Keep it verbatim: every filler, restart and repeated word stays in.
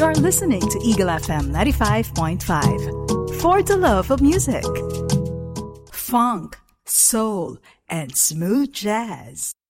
You're listening to Eagle F M ninety-five point five. For the love of music. Funk, soul, and smooth jazz.